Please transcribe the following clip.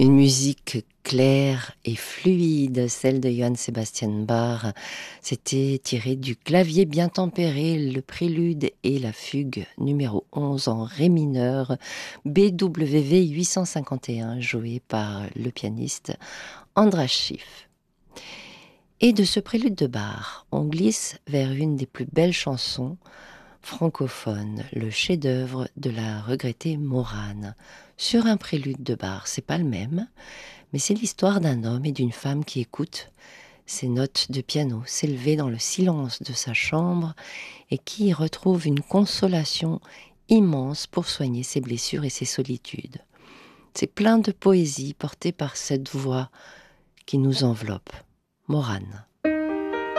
Une musique claire et fluide, celle de Johann Sebastian Bach. C'était tiré du clavier bien tempéré, le prélude et la fugue numéro 11 en ré mineur, BWV 851, joué par le pianiste Andras Schiff. Et de ce prélude de Bach, on glisse vers une des plus belles chansons francophone, le chef-d'œuvre de la regrettée Morane. Sur un prélude de Bach, c'est pas le même, mais c'est l'histoire d'un homme et d'une femme qui écoutent ces notes de piano s'élever dans le silence de sa chambre et qui y retrouve une consolation immense pour soigner ses blessures et ses solitudes. C'est plein de poésie portée par cette voix qui nous enveloppe. Morane.